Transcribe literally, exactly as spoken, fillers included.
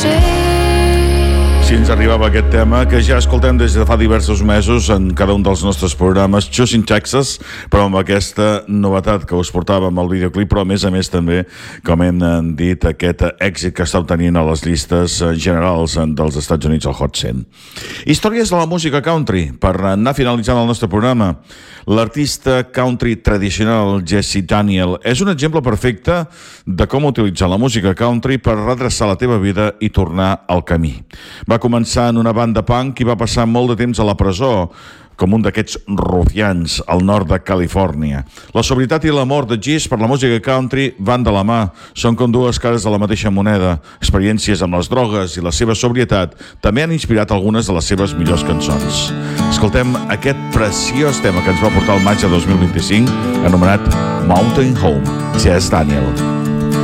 Si ens arribava aquest tema, que ja escoltem des de fa diversos mesos en cada un dels nostres programes, Choosing Texas, però amb aquesta novetat que us portàvem al videoclip, però a més a més també, com hem dit, aquest èxit que està obtenint a les llistes generals dels Estats Units, el Hot cent. Històries de la música country, per anar finalitzant el nostre programa. L'artista country tradicional Jesse Daniel és un exemple perfecte de com utilitzar la música country per redreçar la teva vida i tornar al camí. Va començar en una banda punk i va passar molt de temps a la presó, com un d'aquests rufians al nord de Califòrnia. La sobrietat i l'amor de Jesse per la música country van de la mà. Són com dues cares de la mateixa moneda. Experiències amb les drogues i la seva sobrietat també han inspirat algunes de les seves millors cançons. Escoltem aquest preciós tema que ens va portar al maig de dos mil vint-i-cinc, anomenat Mountain Home, Jesse Daniel.